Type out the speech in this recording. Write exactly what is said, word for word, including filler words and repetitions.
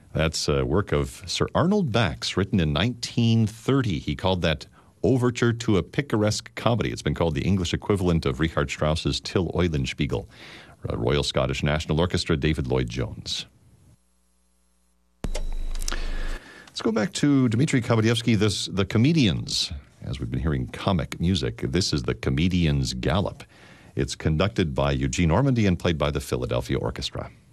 That's a work of Sir Arnold Bax, written in nineteen thirty. He called that Overture to a Picaresque Comedy. It's been called the English equivalent of Richard Strauss's Till Eulenspiegel. Royal Scottish National Orchestra, David Lloyd-Jones. Let's go back to Dmitri Kabadievsky, this, the Comedians. As we've been hearing comic music, this is the Comedians' Gallop. It's conducted by Eugene Ormandy and played by the Philadelphia Orchestra.